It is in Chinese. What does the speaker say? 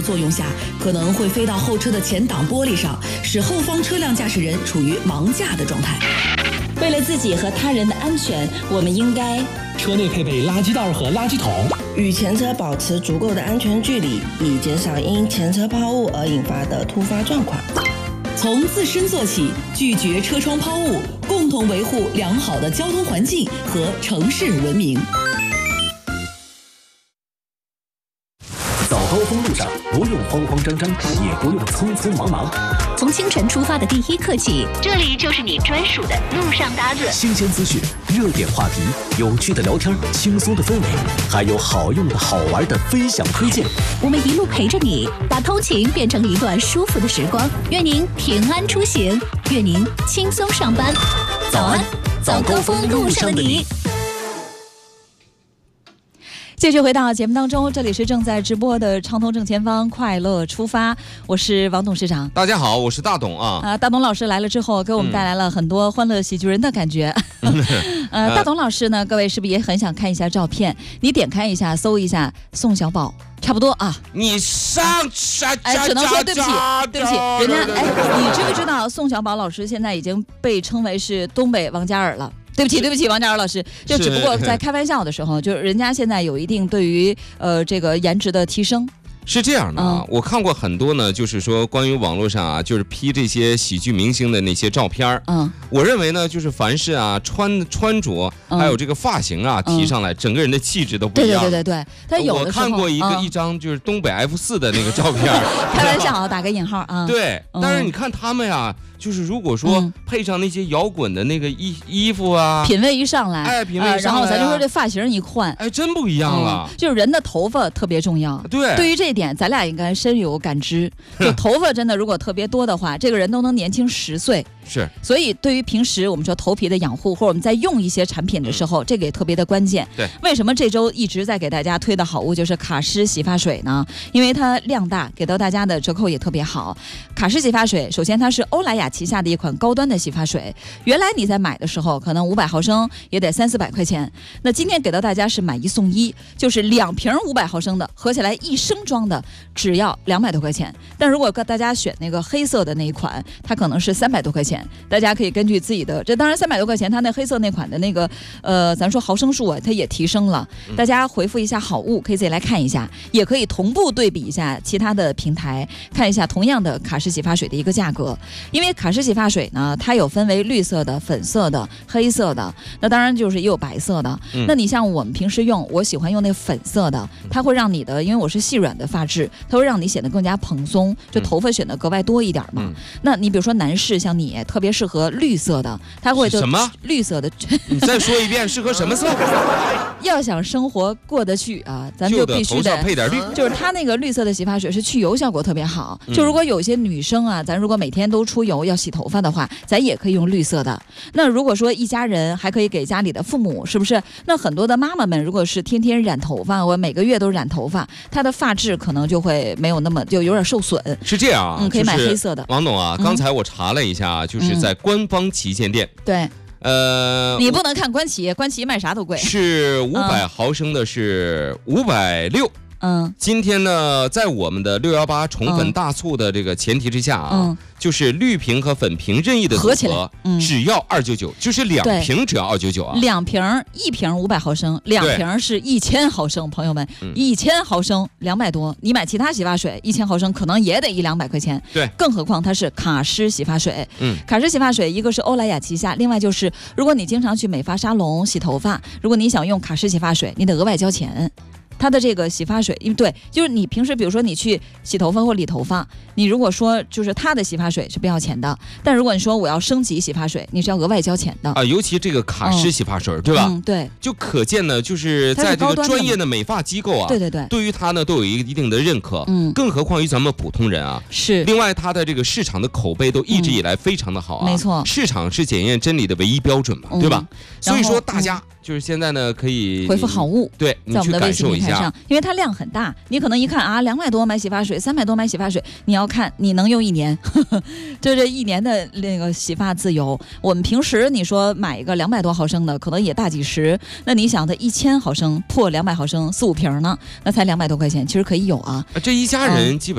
作用下，可能会飞到后车的前挡玻璃上，使后方车辆驾驶人处于盲驾的状态。为了自己和他人的安全，我们应该车内配备垃圾袋和垃圾桶， 与前车保持足够的安全距离，以减少因前车抛物而引发的突发状况。 从自身做起，拒绝车窗抛物，共同维护良好的交通环境和城市文明。 早高峰路上不用慌慌张张，也不用匆匆忙忙。 从清晨出发的第一刻起，这里就是你专属的路上搭子。 新鲜资讯、热点话题、有趣的聊天、轻松的氛围，还有好用的好玩的分享推荐。 我们一路陪着你，把通勤变成一段舒服的时光。愿您平安出行，愿您轻松上班。早安，早高峰路上的你。 继续回到节目当中，这里是正在直播的畅通正前方快乐出发，我是王董事长。 大家好，我是大董啊。 大董老师来了之后，给我们带来了很多欢乐喜剧人的感觉。大董老师呢，各位是不是也很想看一下照片？你点开一下，搜一下宋小宝，差不多啊。 你上只能说对不起，对不起，人家你知不知道宋小宝老师现在已经被称为是东北王嘉尔了？对不起，王嘉尔老师，就只不过在开玩笑的时候，就是人家现在有一定对于这个颜值的提升。 是这样的啊，我看过很多呢，就是说关于网络上啊，就是批这些喜剧明星的那些照片。我认为呢，就是凡是啊穿着还有这个发型啊提上来，整个人的气质都不一样。 对，他有的时候我看过一张就是东北 F4的那个照片， 开玩笑啊，打个引号啊。 对，但是你看他们呀。就是如果说配上那些摇滚的那个衣服啊， 品味一上来， 品味一上来然后咱就说这发型一换， 真不一样了。 就是人的头发特别重要。对于这一点，咱俩应该深有感知。就头发真的如果特别多的话，这个人都能年轻10岁。 是， 所以对于平时我们说头皮的养护，或者我们在用一些产品的时候，这个也特别的关键。 对， 为什么这周一直在给大家推的好物就是卡诗洗发水呢？因为它量大，给到大家的折扣也特别好。卡诗洗发水，首先它是欧莱雅旗下的一款高端的洗发水，原来你在买的时候可能500毫升也得300-400块钱，那今天给到大家是买1送1，就是2瓶500毫升的，合起来1升装的只要200多块钱。但如果大家选那个黑色的那一款，它可能是300多块钱。大家可以根据自己的，这当然300多块钱，它那黑色那款的那个咱说毫升数啊，它也提升了。大家回复一下好物，可以自己来看一下，也可以同步对比一下其他的平台，看一下同样的卡诗洗发水的一个价格。因为卡诗洗发水呢，它有分为绿色的、粉色的、黑色的，那当然就是也有白色的。那你像我们平时用，我喜欢用那粉色的，它会让你的，因为我是细软的发质，它会让你显得更加蓬松，就头发显得格外多一点嘛。那你比如说男士像你，特别适合绿色的，它会什么绿色的？ 你再说一遍，适合什么色？ 要想生活过得去啊，咱就必须得配点绿。 就是它那个绿色的洗发水是去油效果特别好。就如果有些女生啊，咱如果每天都出油要洗头发的话，咱也可以用绿色的。那如果说一家人还可以给家里的父母，是不是？那很多的妈妈们如果是天天染头发，我每个月都染头发，她的发质可能就会没有那么就有点受损。 是这样啊， 可以买黑色的。 王董啊，刚才我查了一下，就是在官方旗舰店。 对。你不能看官旗，官旗卖啥都贵。 是500毫升的是560。今天呢，在我们的618宠粉大促的这个前提之下啊，就是绿瓶和粉瓶任意的组合只要299，就是2瓶只要299啊。 2瓶，1瓶500毫升，2瓶是1000毫升，朋友们，1000毫升200多，你买其他洗发水1000毫升可能也得100-200块钱。 对， 更何况它是卡诗洗发水。卡诗洗发水一个是欧莱雅旗下，另外就是如果你经常去美发沙龙洗头发，如果你想用卡诗洗发水，你得额外交钱。它的这个洗发水，对，就是你平时比如说你去洗头发或理头发，你如果说就是它的洗发水是不要钱的，但如果你说我要升级洗发水，你是要额外交钱的啊。尤其这个卡诗洗发水，对吧？ 对， 就可见呢，就是在这个专业的美发机构啊，对于它呢都有一定的认可。更何况于咱们普通人啊。 是。 另外，它的这个市场的口碑都一直以来非常的好啊。 没错， 市场是检验真理的唯一标准嘛，对吧？所以说大家就是现在呢可以回复好物， 对， 在我们的微信平台上， 因为它量很大，你可能一看啊，200多买洗发水，300多买洗发水，你要看你能用1年，就这1年的那个洗发自由。我们平时你说买一个200多毫升的，可能也大几十，那你想它1000毫升破200毫升4-5瓶呢，那才200多块钱，其实可以有啊。 这一家人基本